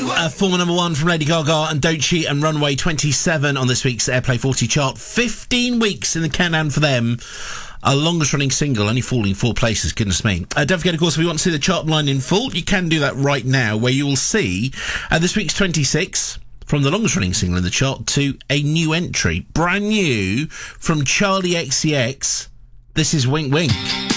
Former number 1 from Lady Gaga and Don't Cheat and Runway 27 on this week's Airplay 40 chart. 15 weeks in the countdown for them. Our longest running single, only falling 4 places, goodness me. Don't forget, of course, if you want to see the chart line in full, you can do that right now, where you will see this week's 26, from the longest running single in the chart to a new entry. Brand new from Charlie XCX. This is Wink Wink.